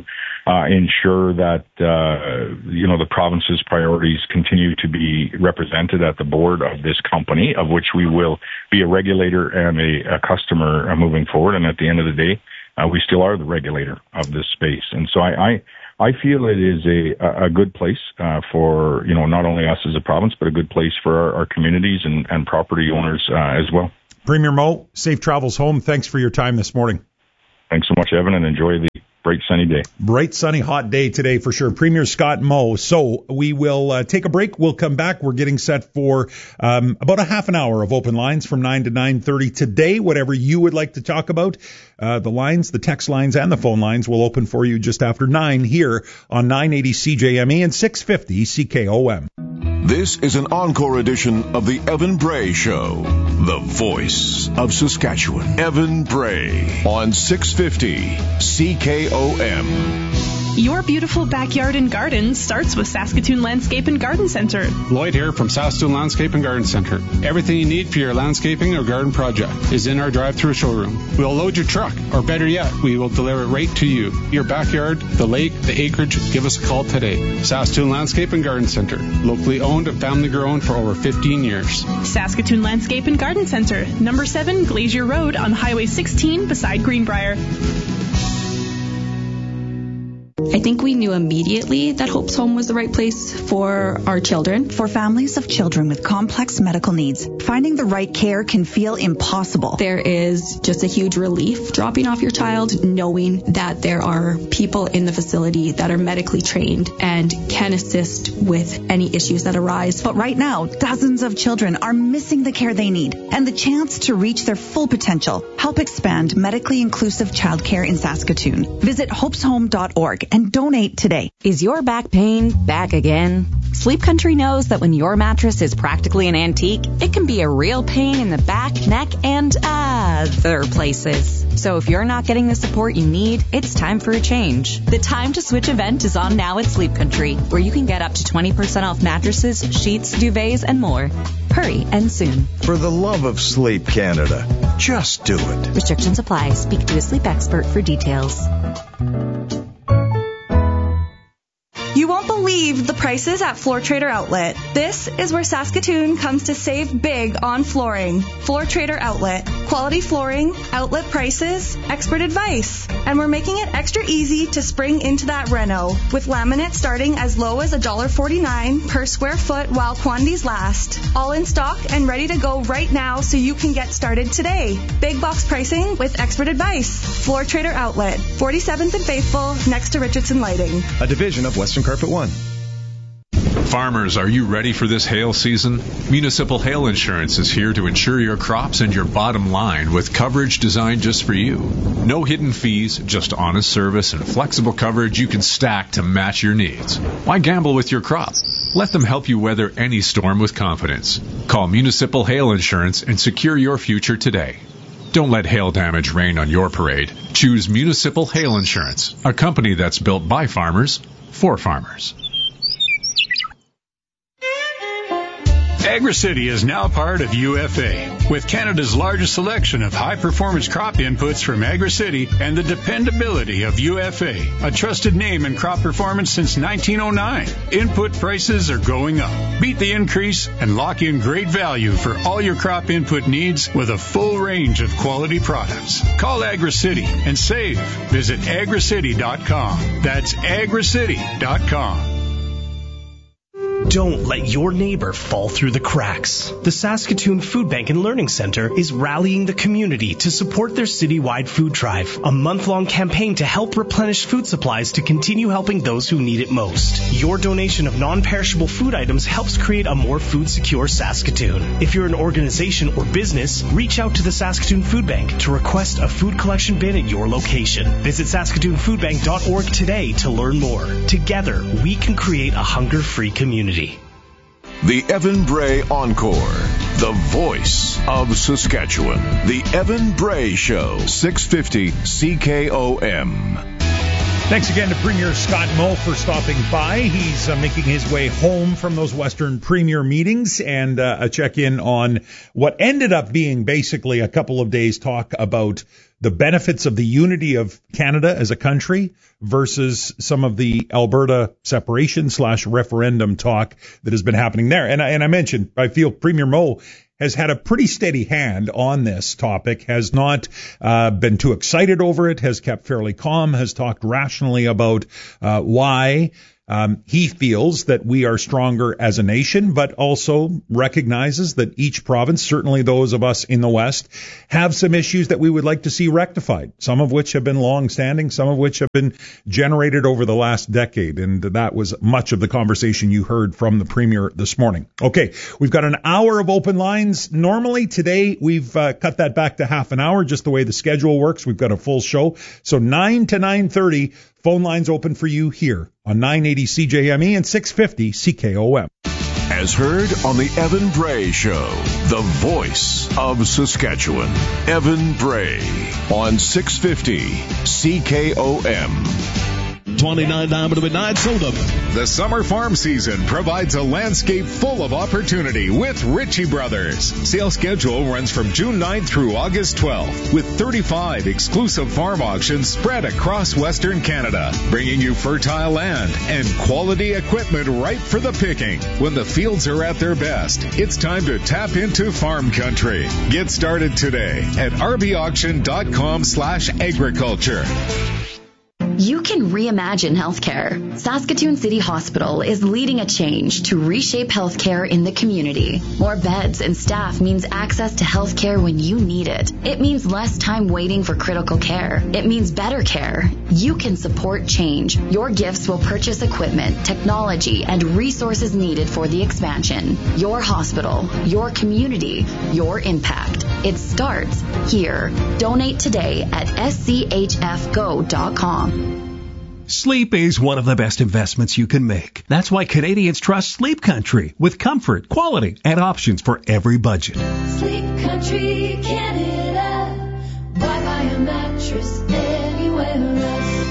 S23: uh, ensure that, uh, you know, the province's priorities continue to be represented at the board of this company, of which we will be a regulator and a, a customer uh, moving forward. And at the end of the day, uh, we still are the regulator of this space. And so I, I, I feel it is a, a good place uh, for, you know, not only us as a province, but a good place for our, our communities and, and property owners uh, as well.
S1: Premier Moe, safe travels home. Thanks for your time this morning.
S23: Thanks so much, Evan, and enjoy the bright sunny day.
S1: Bright sunny hot day today for sure. Premier Scott Moe. So we will uh, take a break. We'll come back. We're getting set for um, about a half an hour of open lines from nine to nine thirty today. Whatever you would like to talk about, uh, the lines, the text lines, and the phone lines will open for you just after nine here on nine eighty C J M E and six fifty C K O M.
S3: This is an encore edition of the Evan Bray Show, the voice of Saskatchewan. Evan Bray on six fifty C K O M.
S12: Your beautiful backyard and garden starts with Saskatoon Landscape and Garden Centre.
S2: Lloyd here from Saskatoon Landscape and Garden Centre. Everything you need for your landscaping or garden project is in our drive-through showroom. We'll load your truck, or better yet, we will deliver it right to you. Your backyard, the lake, the acreage, give us a call today. Saskatoon Landscape and Garden Centre. Locally owned and family grown for over fifteen years.
S12: Saskatoon Landscape and Garden Centre. Number seven Glacier Road on Highway sixteen beside Greenbrier.
S7: I think we knew immediately that Hope's Home was the right place for our children.
S8: For families of children with complex medical needs, finding the right care can feel impossible.
S7: There is just a huge relief dropping off your child, knowing that there are people in the facility that are medically trained and can assist with any issues that arise.
S8: But right now, dozens of children are missing the care they need and the chance to reach their full potential. Help expand medically inclusive childcare in Saskatoon. Visit hopes home dot org and donate today.
S24: Is your back pain back again? Sleep Country knows that when your mattress is practically an antique, it can be a real pain in the back, neck, and other places. So if you're not getting the support you need, it's time for a change. The Time to Switch event is on now at Sleep Country, where you can get up to twenty percent off mattresses, sheets, duvets, and more. Hurry and soon.
S25: For the love of Sleep Canada, just do it.
S24: Restrictions apply. Speak to a sleep expert for details.
S26: You won't believe the prices at Floor Trader Outlet. This is where Saskatoon comes to save big on flooring. Floor Trader Outlet. Quality flooring, outlet prices, expert advice. And we're making it extra easy to spring into that reno, with laminate starting as low as one dollar forty-nine per square foot while quantities last. All in stock and ready to go right now so you can get started today. Big box pricing with expert advice. Floor Trader Outlet, forty-seventh and Faithful, next to Richardson Lighting.
S27: A division of Western Carpet One.
S28: Farmers, are you ready for this hail season? Municipal Hail Insurance is here to insure your crops and your bottom line with coverage designed just for you. No hidden fees, just honest service and flexible coverage you can stack to match your needs. Why gamble with your crop? Let them help you weather any storm with confidence. Call Municipal Hail Insurance and secure your future today. Don't let hail damage rain on your parade. Choose Municipal Hail Insurance, a company that's built by farmers for farmers.
S29: AgriCity is now part of U F A. With Canada's largest selection of high-performance crop inputs from AgriCity and the dependability of U F A, a trusted name in crop performance since nineteen oh nine. Input prices are going up. Beat the increase and lock in great value for all your crop input needs with a full range of quality products. Call AgriCity and save. Visit agri city dot com. That's agri city dot com.
S14: Don't let your neighbor fall through the cracks. The Saskatoon Food Bank and Learning Centre is rallying the community to support their citywide food drive, a month-long campaign to help replenish food supplies to continue helping those who need it most. Your donation of non-perishable food items helps create a more food-secure Saskatoon. If you're an organization or business, reach out to the Saskatoon Food Bank to request a food collection bin at your location. Visit saskatoon food bank dot org today to learn more. Together, we can create a hunger-free community.
S3: The Evan Bray Encore, the voice of Saskatchewan. The Evan Bray Show, six fifty C K O M.
S1: Thanks again to Premier Scott Moe for stopping by. He's uh, making his way home from those Western Premier meetings, and uh, a check-in on what ended up being basically a couple of days talk about the benefits of the unity of Canada as a country versus some of the Alberta separation slash referendum talk that has been happening there. And I, and I mentioned, I feel Premier Moe has had a pretty steady hand on this topic, has not uh, been too excited over it, has kept fairly calm, has talked rationally about uh, why Um, he feels that we are stronger as a nation, but also recognizes that each province, certainly those of us in the West, have some issues that we would like to see rectified, some of which have been long-standing, some of which have been generated over the last decade. And that was much of the conversation you heard from the Premier this morning. Okay, we've got an hour of open lines. Normally today, we've uh, cut that back to half an hour, just the way the schedule works. We've got a full show. So nine to nine thirty, phone lines open for you here on nine eighty C J M E and six fifty C K O M.
S3: As heard on the Evan Bray Show, the voice of Saskatchewan. Evan Bray on six fifty C K O M.
S4: twenty-nine down to midnight, sold
S5: The summer farm season provides a landscape full of opportunity with Ritchie Brothers. Sale schedule runs from June ninth through August twelfth, with thirty-five exclusive farm auctions spread across Western Canada, bringing you fertile land and quality equipment ripe for the picking. When the fields are at their best, it's time to tap into farm country. Get started today at rbauction.com slash agriculture.
S6: You can reimagine healthcare. Saskatoon City Hospital is leading a change to reshape healthcare in the community. More beds and staff means access to healthcare when you need it. It means less time waiting for critical care. It means better care. You can support change. Your gifts will purchase equipment, technology, and resources needed for the expansion. Your hospital, your community, your impact. It starts here. Donate today at s c h f go dot com.
S9: Sleep is one of the best investments you can make. That's why Canadians trust Sleep Country with comfort, quality, and options for every budget.
S10: Sleep Country Canada. Why buy a mattress anywhere else?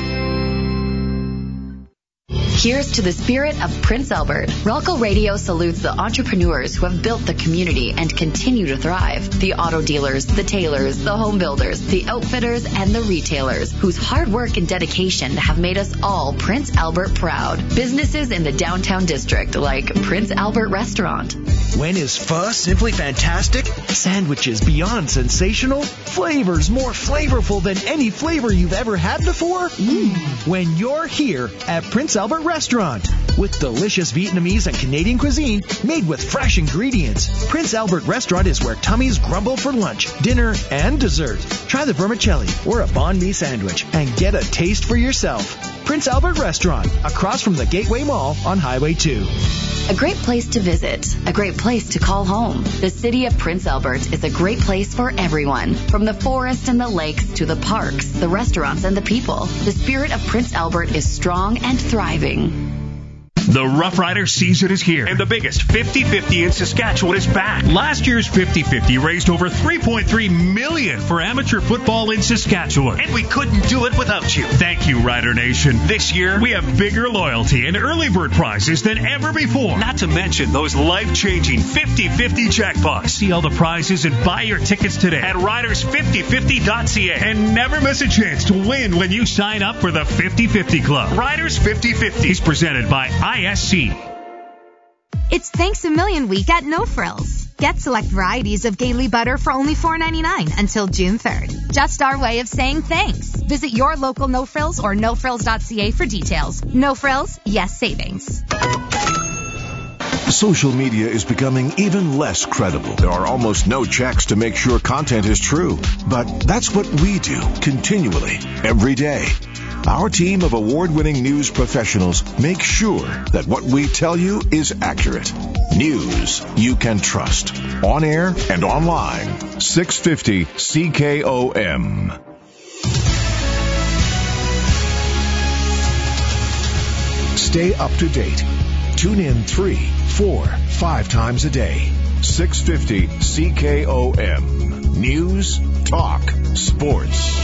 S6: Here's to the spirit of Prince Albert. Rolco Radio salutes the entrepreneurs who have built the community and continue to thrive. The auto dealers, the tailors, the home builders, the outfitters, and the retailers whose hard work and dedication have made us all Prince Albert proud. Businesses in the downtown district like Prince Albert Restaurant.
S11: When is pho simply fantastic? Sandwiches beyond sensational? Flavors more flavorful than any flavor you've ever had before? Mm. When you're here at Prince Albert Restaurant with delicious Vietnamese and Canadian cuisine made with fresh ingredients. Prince Albert Restaurant is where tummies grumble for lunch, dinner, and dessert. Try the vermicelli or a banh mi sandwich and get a taste for yourself. Prince Albert Restaurant, across from the Gateway Mall on Highway two.
S6: A great place to visit, a great place to call home. The city of Prince Albert is a great place for everyone. From the forest and the lakes to the parks, the restaurants, and the people, the spirit of Prince Albert is strong and thriving.
S13: The Rough Rider season is here, and the biggest fifty fifty in Saskatchewan is back. Last year's fifty fifty raised over three point three million dollars for amateur football in Saskatchewan, and we couldn't do it without you. Thank you, Rider Nation. This year, we have bigger loyalty and early bird prizes than ever before, not to mention those life-changing fifty fifty jackpots. See all the prizes and buy your tickets today at riders fifty fifty dot c a, and never miss a chance to win when you sign up for the fifty fifty Club. Riders fifty fifty is presented by I S C.
S15: It's Thanks a Million Week at No Frills. Get select varieties of Gailey butter for only four ninety-nine until June third. Just our way of saying thanks. Visit your local No Frills or no frills dot c a for details. No Frills, yes savings.
S3: Social media is becoming even less credible. There are almost no checks to make sure content is true. But that's what we do continually, every day. Our team of award-winning news professionals make sure that what we tell you is accurate. News you can trust. On air and online. six fifty C K O M. Stay up to date. Tune in three, four, five times a day. six fifty C K O M. News, talk, sports.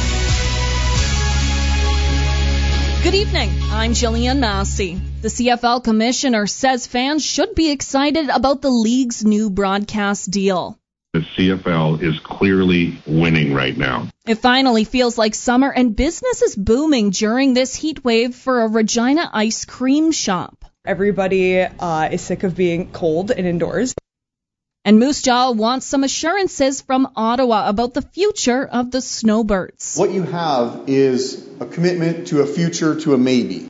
S17: Good evening. I'm Jillian Massey. The C F L commissioner says fans should be excited about the league's new broadcast deal.
S30: The C F L is clearly winning right now.
S17: It finally feels like summer, and business is booming during this heat wave for a Regina ice cream shop.
S2: Everybody uh, is sick of being cold and indoors.
S17: And Moose Jaw wants some assurances from Ottawa about the future of the Snowbirds.
S12: What you have is a commitment to a future, to a maybe.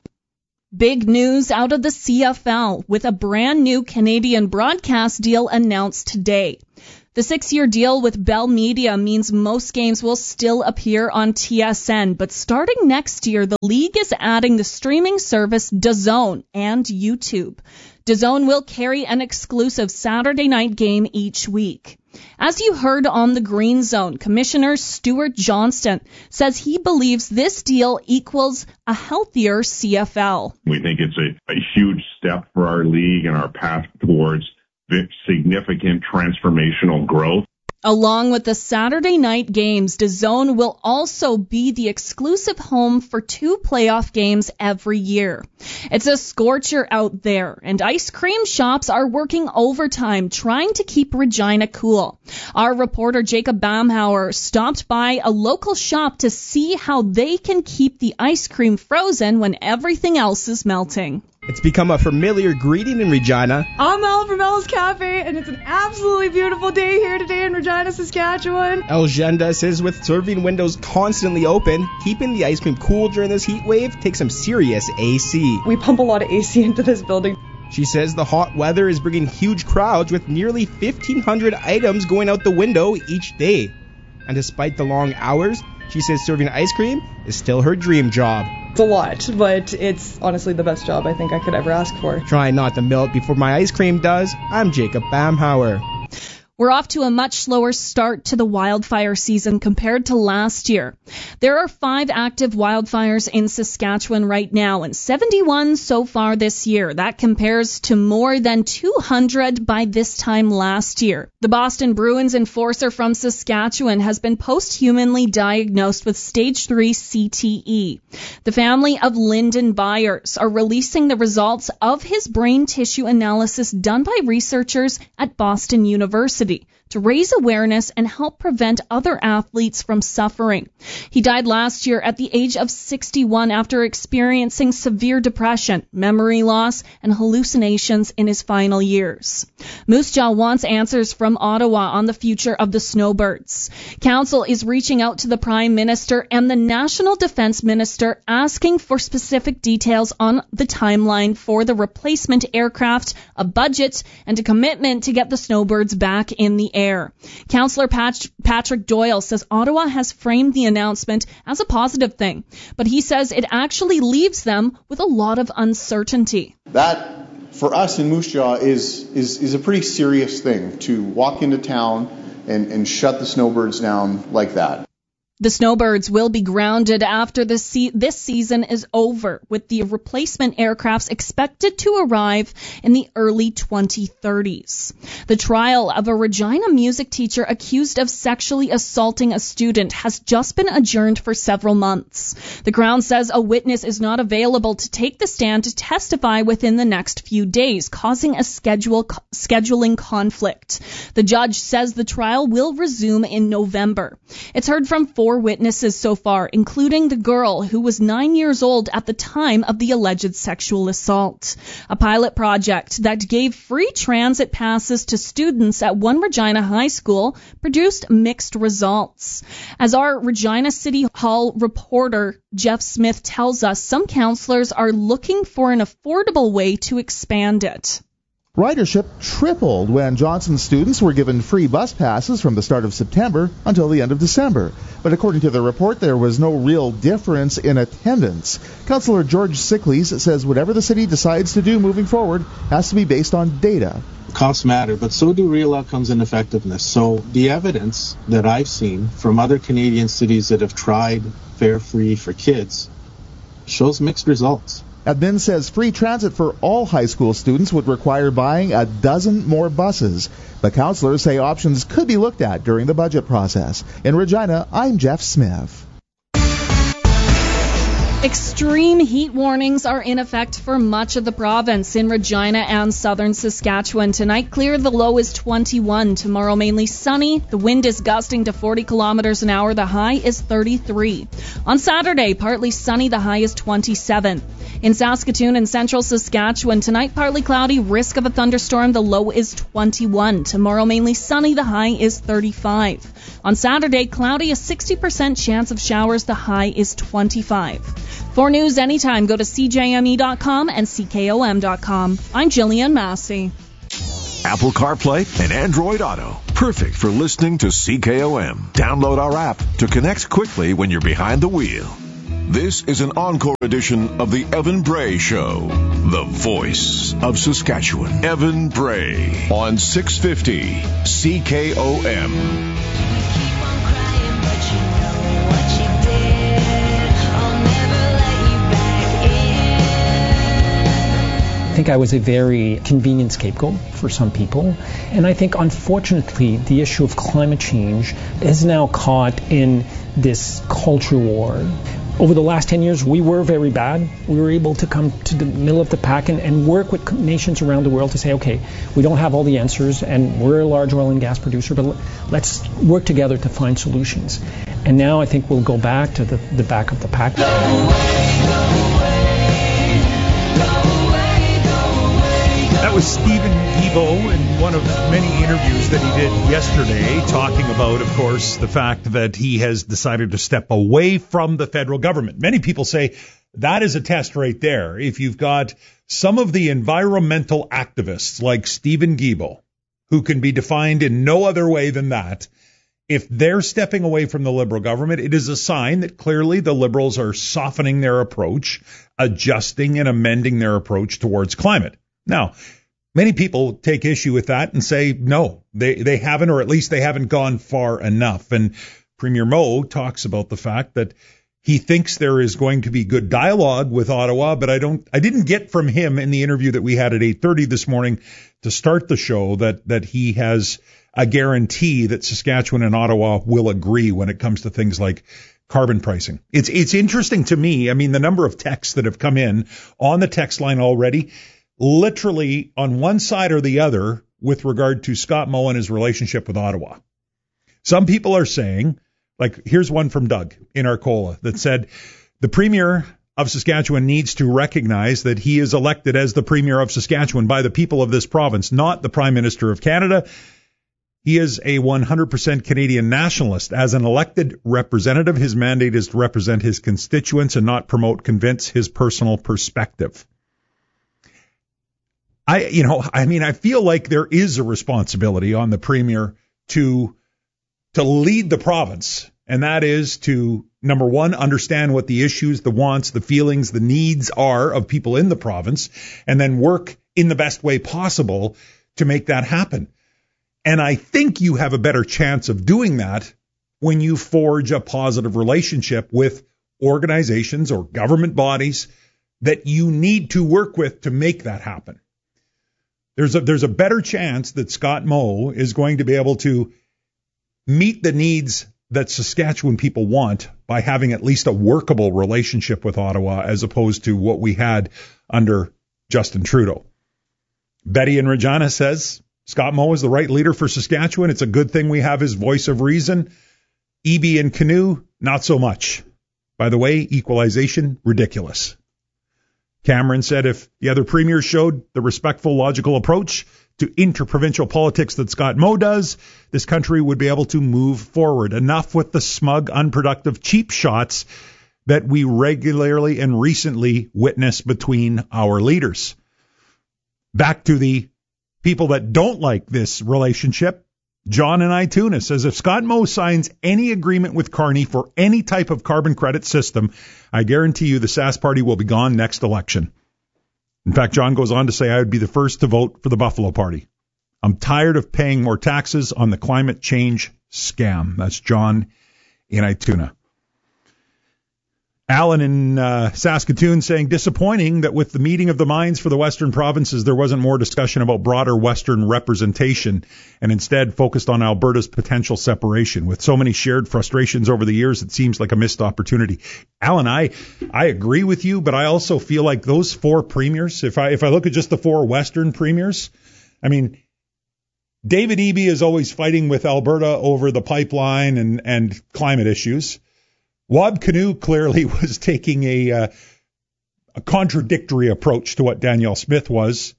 S17: Big news out of the C F L with a brand new Canadian broadcast deal announced today. The six-year deal with Bell Media means most games will still appear on T S N, but starting next year, the league is adding the streaming service DAZN and YouTube. DAZN will carry an exclusive Saturday night game each week. As you heard on the Green Zone, Commissioner Stuart Johnston says he believes this deal equals a healthier C F L.
S16: We think it's a, a huge step for our league and our path towards significant transformational growth.
S17: Along with the Saturday night games, DAZN will also be the exclusive home for two playoff games every year. It's a scorcher out there, and ice cream shops are working overtime trying to keep Regina cool. Our reporter Jacob Baumhauer stopped by a local shop to see how they can keep the ice cream frozen when everything else is melting.
S18: It's become a familiar greeting in Regina.
S2: I'm Mel from Mel's Cafe, and it's an absolutely beautiful day here today in Regina, Saskatchewan.
S18: Elgenda says with serving windows constantly open, keeping the ice cream cool during this heat wave takes some serious A C.
S2: We pump a lot of A C into this building.
S18: She says the hot weather is bringing huge crowds with nearly fifteen hundred items going out the window each day. And despite the long hours, she says serving ice cream is still her dream job.
S2: It's a lot, but it's honestly the best job I think I could ever ask for.
S18: Trying not to melt before my ice cream does, I'm Jacob Baumhauer.
S17: We're off to a much slower start to the wildfire season compared to last year. There are five active wildfires in Saskatchewan right now and seventy-one so far this year. That compares to more than two hundred by this time last year. The Boston Bruins enforcer from Saskatchewan has been posthumanly diagnosed with stage three C T E. The family of Lyndon Byers are releasing the results of his brain tissue analysis done by researchers at Boston University to raise awareness and help prevent other athletes from suffering. He died last year at the age of sixty-one after experiencing severe depression, memory loss, and hallucinations in his final years. Moose Jaw wants answers from Ottawa on the future of the Snowbirds. Council is reaching out to the Prime Minister and the National Defence Minister asking for specific details on the timeline for the replacement aircraft, a budget, and a commitment to get the Snowbirds back in the air. Councillor Pat- Patrick Doyle says Ottawa has framed the announcement as a positive thing, but he says it actually leaves them with a lot of uncertainty.
S12: That, for us in Moose Jaw, is, is, is a pretty serious thing, to walk into town and, and shut the Snowbirds down like that.
S17: The Snowbirds will be grounded after the se- this season is over, with the replacement aircrafts expected to arrive in the early twenty thirties. The trial of a Regina music teacher accused of sexually assaulting a student has just been adjourned for several months. The Crown says a witness is not available to take the stand to testify within the next few days, causing a schedule co- scheduling conflict. The judge says the trial will resume in November. It's heard from four Four witnesses so far, including the girl who was nine years old at the time of the alleged sexual assault. A pilot project that gave free transit passes to students at one Regina high school produced mixed results. As our Regina City Hall reporter Jeff Smith tells us, some counselors are looking for an affordable way to expand it.
S19: Ridership tripled when Johnson students were given free bus passes from the start of September until the end of December. But according to the report, there was no real difference in attendance. Councillor George Sickleys says whatever the city decides to do moving forward has to be based on data.
S20: Costs matter, but so do real outcomes and effectiveness. So the evidence that I've seen from other Canadian cities that have tried fare free for kids shows mixed results.
S19: Admin says free transit for all high school students would require buying a dozen more buses. But councillors say options could be looked at during the budget process. In Regina, I'm Jeff Smith.
S17: Extreme heat warnings are in effect for much of the province. In Regina and southern Saskatchewan tonight, clear, the low is twenty-one. Tomorrow, mainly sunny. The wind is gusting to forty kilometers an hour. The high is thirty-three. On Saturday, partly sunny. The high is twenty-seven. In Saskatoon and central Saskatchewan tonight, partly cloudy. Risk of a thunderstorm. The low is twenty-one. Tomorrow, mainly sunny. The high is thirty-five. On Saturday, cloudy. A sixty percent chance of showers. The high is twenty-five. For news anytime, go to C J M E dot com and C K O M dot com. I'm Jillian Massey.
S3: Apple CarPlay and Android Auto. Perfect for listening to C K O M. Download our app to connect quickly when you're behind the wheel. This is an encore edition of the Evan Bray Show. The voice of Saskatchewan. Evan Bray on six fifty C K O M.
S7: I think I was a very convenient scapegoat for some people. And I think, unfortunately, the issue of climate change is now caught in this culture war. Over the last ten years, we were very bad. We were able to come to the middle of the pack and, and work with nations around the world to say, okay, we don't have all the answers, and we're a large oil and gas producer, but let's work together to find solutions. And now I think we'll go back to the, the back of the pack.
S1: That was Stephen Guilbeault in one of many interviews that he did yesterday, talking about, of course, the fact that he has decided to step away from the federal government. Many people say that is a test right there. If you've got some of the environmental activists like Stephen Guilbeault, who can be defined in no other way than that, if they're stepping away from the Liberal government, it is a sign that clearly the Liberals are softening their approach, adjusting and amending their approach towards climate. Now, many people take issue with that and say, no, they, they haven't, or at least they haven't gone far enough. And Premier Moe talks about the fact that he thinks there is going to be good dialogue with Ottawa, but I don't, I didn't get from him in the interview that we had at eight thirty this morning to start the show that, that he has a guarantee that Saskatchewan and Ottawa will agree when it comes to things like carbon pricing. It's, it's interesting to me. I mean, the number of texts that have come in on the text line already, literally on one side or the other with regard to Scott Moe and his relationship with Ottawa. Some people are saying, like, here's one from Doug in Arcola that said, the Premier of Saskatchewan needs to recognize that he is elected as the Premier of Saskatchewan by the people of this province, not the Prime Minister of Canada. He is a one hundred percent Canadian nationalist. As an elected representative, his mandate is to represent his constituents and not promote, convince his personal perspective. I, you know, I mean, I feel like there is a responsibility on the Premier to, to lead the province. And that is to, number one, understand what the issues, the wants, the feelings, the needs are of people in the province, and then work in the best way possible to make that happen. And I think you have a better chance of doing that when you forge a positive relationship with organizations or government bodies that you need to work with to make that happen. There's a, there's a better chance that Scott Moe is going to be able to meet the needs that Saskatchewan people want by having at least a workable relationship with Ottawa as opposed to what we had under Justin Trudeau. Betty in Regina says, Scott Moe is the right leader for Saskatchewan. It's a good thing we have his voice of reason. E B and Canoe, not so much. By the way, equalization, ridiculous. Cameron said if the other premiers showed the respectful, logical approach to interprovincial politics that Scott Moe does, this country would be able to move forward. Enough with the smug, unproductive, cheap shots that we regularly and recently witness between our leaders. Back to the people that don't like this relationship. John in Ituna says, if Scott Moe signs any agreement with Carney for any type of carbon credit system, I guarantee you the Sask Party will be gone next election. In fact, John goes on to say, I would be the first to vote for the Buffalo Party. I'm tired of paying more taxes on the climate change scam. That's John in Ituna. Alan in uh, Saskatoon saying, disappointing that with the meeting of the minds for the Western provinces, there wasn't more discussion about broader Western representation and instead focused on Alberta's potential separation. With so many shared frustrations over the years, it seems like a missed opportunity. Alan, I I agree with you, but I also feel like those four premiers, if I if I look at just the four Western premiers, I mean, David Eby is always fighting with Alberta over the pipeline and, and climate issues. Wab Kinew clearly was taking a, uh, a contradictory approach to what Danielle Smith was.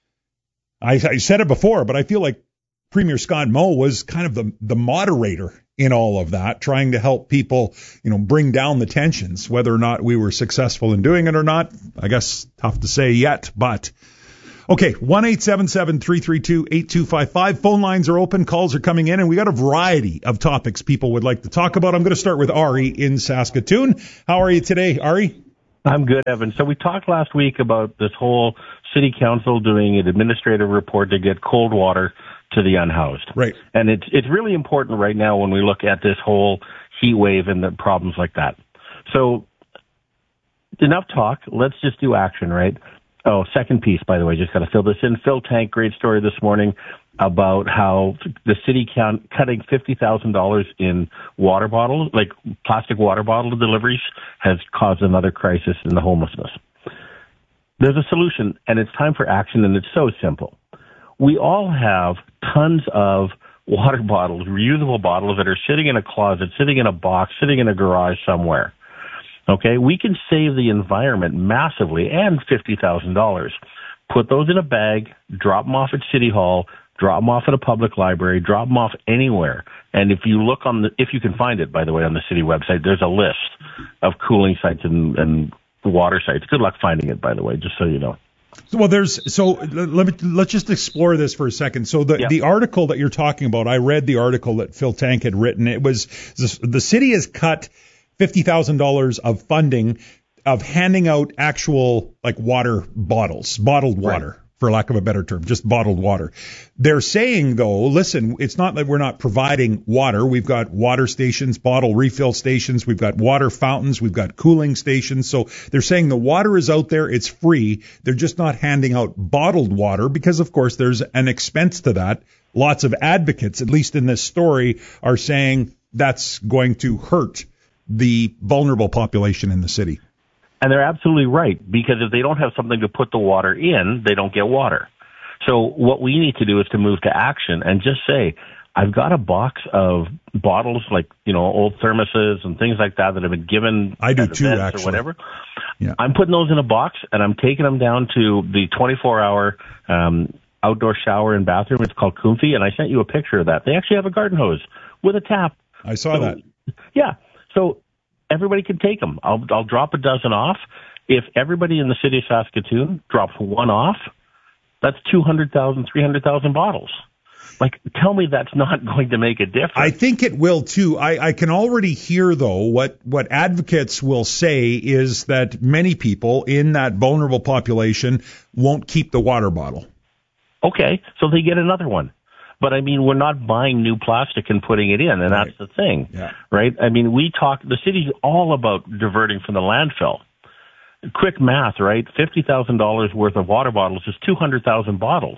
S1: I, I said it before, but I feel like Premier Scott Moe was kind of the, the moderator in all of that, trying to help people, you know, bring down the tensions. Whether or not we were successful in doing it or not, I guess tough to say yet, but... Okay, one eight seven seven, three three two, eight two five five. Phone lines are open. Calls are coming in, and we got a variety of topics people would like to talk about. I'm going to start with Ari in Saskatoon. How are you today, Ari?
S8: I'm good, Evan. So we talked last week about this whole city council doing an administrative report to get cold water to the unhoused.
S1: Right.
S8: And it's it's really important right now when we look at this whole heat wave and the problems like that. So enough talk. Let's just do action, right? Oh, second piece, by the way, just got to fill this in. Phil Tank, great story this morning about how the city count, cutting fifty thousand dollars in water bottles, like plastic water bottle deliveries, has caused another crisis in the homelessness. There's a solution, and it's time for action, and it's so simple. We all have tons of water bottles, reusable bottles that are sitting in a closet, sitting in a box, sitting in a garage somewhere. Okay, we can save the environment massively and fifty thousand dollars. Put those in a bag, drop them off at City Hall, drop them off at a public library, drop them off anywhere. And if you look on the, if you can find it, by the way, on the city website, there's a list of cooling sites and, and water sites. Good luck finding it, by the way, just so you know.
S1: Well, there's so let me let's just explore this for a second. So the yeah. the article that you're talking about, I read the article that Phil Tank had written. It was the city has cut fifty thousand dollars of funding of handing out actual like water bottles, bottled water, right, for lack of a better term, just bottled water. They're saying, though, listen, it's not that we're not providing water. We've got water stations, bottle refill stations. We've got water fountains. We've got cooling stations. So they're saying the water is out there. It's free. They're just not handing out bottled water because, of course, there's an expense to that. Lots of advocates, at least in this story, are saying that's going to hurt the vulnerable population in the city.
S8: And they're absolutely right, because if they don't have something to put the water in, they don't get water. So what we need to do is to move to action and just say, I've got a box of bottles like, you know, old thermoses and things like that that have been given
S1: I do too, actually.
S8: Or whatever.
S1: Yeah.
S8: I'm putting those in a box and I'm taking them down to the twenty-four hour um, outdoor shower and bathroom. It's called Comfy, and I sent you a picture of that. They actually have a garden hose with a tap.
S1: I saw
S8: so,
S1: that.
S8: Yeah. So everybody can take them. I'll, I'll drop a dozen off. If everybody in the city of Saskatoon drops one off, that's two hundred thousand, three hundred thousand bottles. Like, tell me that's not going to make a difference.
S1: I think it will, too. I, I can already hear, though, what, what advocates will say is that many people in that vulnerable population won't keep the water bottle.
S8: Okay, so they get another one. But, I mean, we're not buying new plastic and putting it in, and
S1: right.
S8: that's the thing,
S1: yeah.
S8: right? I mean, we talk, the city's all about diverting from the landfill. Quick math, right? fifty thousand dollars worth of water bottles is two hundred thousand bottles.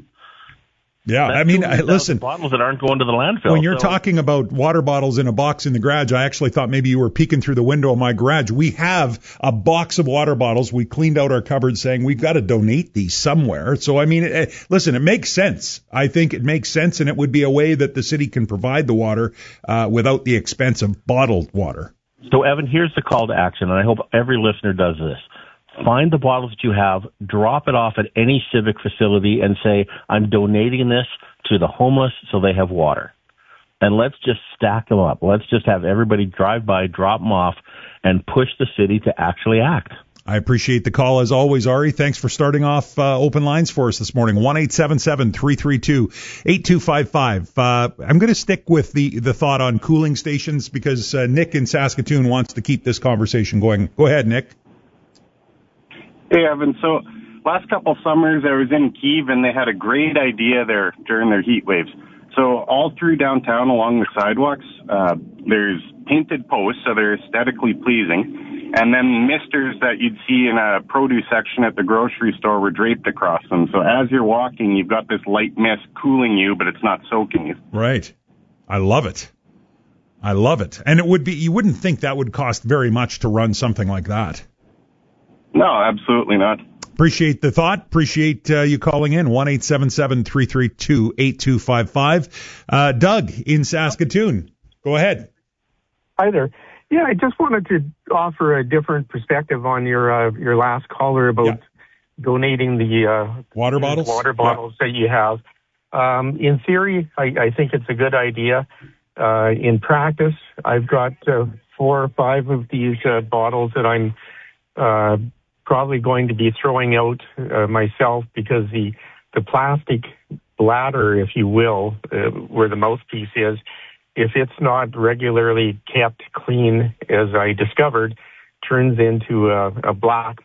S1: Yeah,
S8: That's
S1: I mean, I, listen.
S8: bottles that aren't going to the landfill.
S1: When you're
S8: so.
S1: talking about water bottles in a box in the garage, I actually thought maybe you were peeking through the window of my garage. We have a box of water bottles. We cleaned out our cupboard saying we've got to donate these somewhere. So, I mean, it, listen, it makes sense. I think it makes sense, and it would be a way that the city can provide the water uh, without the expense of bottled water.
S8: So, Evan, here's the call to action, and I hope every listener does this. Find the bottles that you have, drop it off at any civic facility, and say, I'm donating this to the homeless so they have water. And let's just stack them up. Let's just have everybody drive by, drop them off, and push the city to actually act.
S1: I appreciate the call as always, Ari. Thanks for starting off uh, open lines for us this morning. one eight seven seven, three three two, eight two five five. Uh, I'm going to stick with the, the thought on cooling stations because uh, Nick in Saskatoon wants to keep this conversation going. Go ahead, Nick.
S21: Hey, Evan. So last couple summers I was in Kyiv, and they had a great idea there during their heat waves. So all through downtown along the sidewalks, uh, there's painted posts, so they're aesthetically pleasing. And then misters that you'd see in a produce section at the grocery store were draped across them. So as you're walking, you've got this light mist cooling you, but it's not soaking you.
S1: Right. I love it. I love it. And it would be, you wouldn't think that would cost very much to run something like that.
S21: No, absolutely not.
S1: Appreciate the thought. Appreciate uh, you calling in. one eight seven seven, three three two, eight two five five. Uh, Doug in Saskatoon. Go ahead.
S14: Hi there. Yeah, I just wanted to offer a different perspective on your uh, your last caller about yeah. donating the uh,
S1: water bottles,
S14: water bottles yeah. that you have. Um, in theory, I, I think it's a good idea. Uh, in practice, I've got uh, four or five of these uh, bottles that I'm uh, probably going to be throwing out uh, myself because the the plastic bladder, if you will, uh, where the mouthpiece is, if it's not regularly kept clean, as I discovered, turns into a, a black